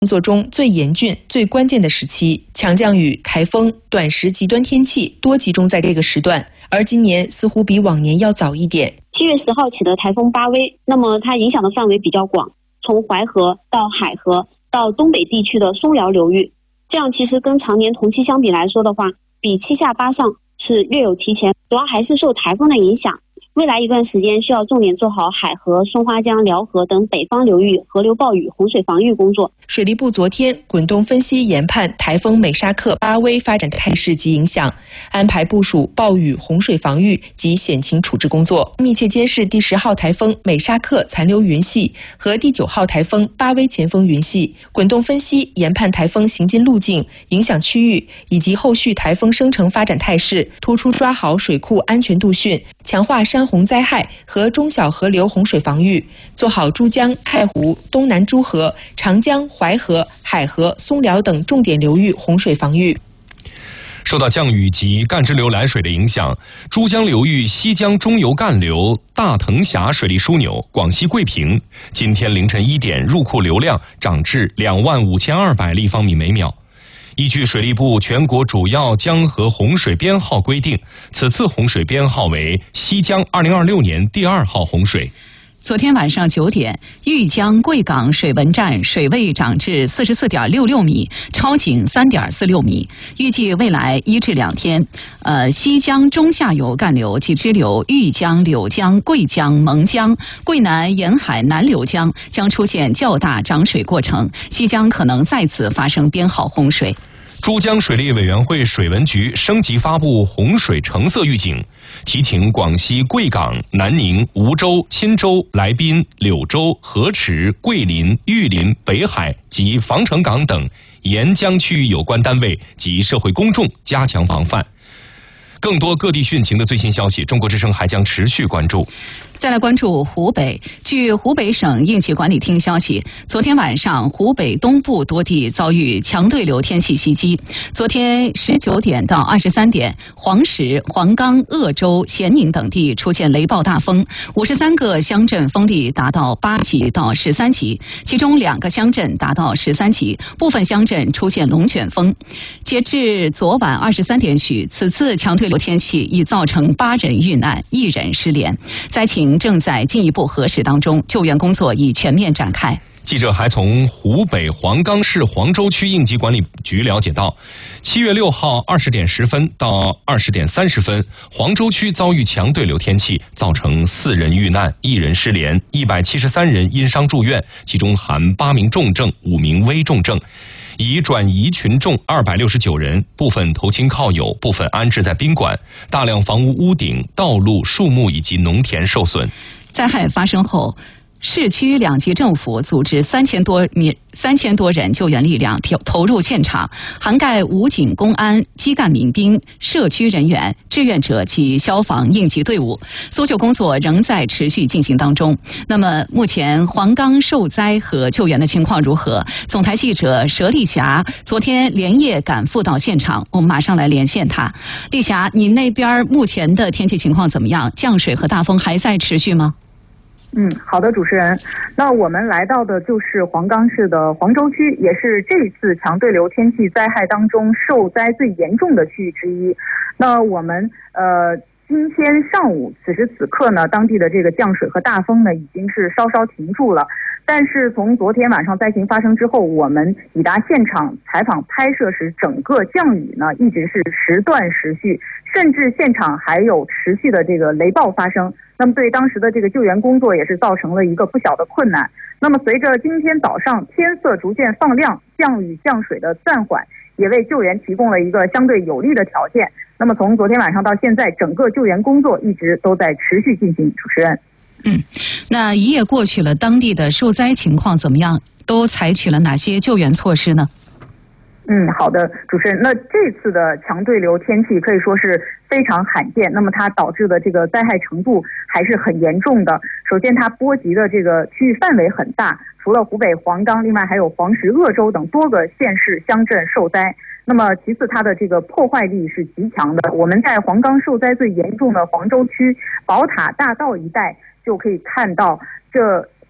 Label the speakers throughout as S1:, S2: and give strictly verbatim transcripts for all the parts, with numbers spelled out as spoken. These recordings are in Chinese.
S1: 工作中最严峻、最关键的时期，强降雨、台风、短时极端天气多集中在这个时段，而今年似乎比往年要早一点。
S2: 七月十号起的台风巴威，那么它影响的范围比较广，从淮河到海河到东北地区的松辽流域，这样其实跟常年同期相比来说的话，比七下八上是略有提前，主要还是受台风的影响。未来一段时间需要重点做好海河、松花江、辽河等北方流域河流暴雨洪水防御工作。
S1: 水利部昨天滚动分析研判台风美沙克巴威发展态势及影响，安排部署暴雨洪水防御及险情处置工作，密切监视第十号台风美沙克残留云系和第九号台风巴威前锋云系，滚动分析研判台风行进路径、影响区域以及后续台风生成发展态势，突出抓好水库安全度汛，强化山洪灾害和中小河流洪水防御，做好珠江、太湖、东南诸河、长江、淮河、海河、松辽等重点流域洪水防御。
S3: 受到降雨及干支流来水的影响，珠江流域西江中游干流大藤峡水利枢纽广西桂平今天凌晨一点入库流量涨至两万五千二百立方米每秒。依据水利部全国主要江河洪水编号规定，此次洪水编号为西江二零二六年第二号洪水。
S4: 昨天晚上九点，豫江贵港水文站水位涨至四十四点六六米，超警三点四六米。预计未来一至两天，呃，西江中下游干流及支流豫江、柳江、贵江、蒙江、贵南沿海南柳江将出现较大涨水过程，西江可能再次发生编号洪水。
S3: 珠江水利委员会水文局升级发布洪水橙色预警，提醒广西贵港、南宁、梧州、钦州、来宾、柳州、河池、桂林、玉林、北海及防城港等沿江区域有关单位及社会公众加强防范。更多各地汛情的最新消息，中国之声还将持续关注。
S4: 再来关注湖北。据湖北省应急管理厅消息，昨天晚上湖北东部多地遭遇强对流天气袭击。昨天十九点到二十三点，黄石、黄冈、鄂州、咸宁等地出现雷暴大风，五十三个乡镇风力达到八级到十三级，其中两个乡镇达到十三级，部分乡镇出现龙卷风。截至昨晚二十三点许，此次强对流天气已造成八人遇难，一人失联，灾情正在进一步核实当中，救援工作已全面展开。
S3: 记者还从湖北黄冈市黄州区应急管理局了解到，七月六号二十点十分到二十点三十分，黄州区遭遇强对流天气，造成四人遇难，一人失联，一百七十三人因伤住院，其中含八名重症、五名危重症。已转移群众二百六十九人，部分投亲靠友，部分安置在宾馆，大量房屋屋顶、道路、树木以及农田受损。
S4: 灾害发生后，市区两级政府组织三千多名三千多人救援力量投投入现场，涵盖武警、公安、基干民兵、社区人员、志愿者及消防应急队伍，搜救工作仍在持续进行当中。那么，目前黄冈受灾和救援的情况如何？总台记者佘丽霞昨天连夜赶赴到现场，我们马上来连线她。丽霞，你那边目前的天气情况怎么样？降水和大风还在持续吗？
S5: 嗯，好的，主持人。那我们来到的就是黄冈市的黄州区，也是这次强对流天气灾害当中受灾最严重的区域之一。那我们呃今天上午此时此刻呢，当地的这个降水和大风呢已经是稍稍停住了。但是从昨天晚上灾情发生之后，我们抵达现场采访拍摄时，整个降雨呢一直是时断时续，甚至现场还有持续的这个雷暴发生。那么对当时的这个救援工作也是造成了一个不小的困难。那么随着今天早上天色逐渐放亮，降雨降水的暂缓，也为救援提供了一个相对有利的条件。那么从昨天晚上到现在，整个救援工作一直都在持续进行。主持人，
S4: 嗯，那一夜过去了，当地的受灾情况怎么样？都采取了哪些救援措施呢？
S5: 嗯，好的，主持人。那这次的强对流天气可以说是非常罕见，那么它导致的这个灾害程度还是很严重的。首先，它波及的这个区域范围很大，除了湖北黄冈，另外还有黄石、鄂州等多个县市乡镇受灾。那么其次，它的这个破坏力是极强的。我们在黄冈受灾最严重的黄州区宝塔大道一带就可以看到，这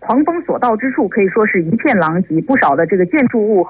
S5: 狂风所到之处可以说是一片狼藉，不少的这个建筑物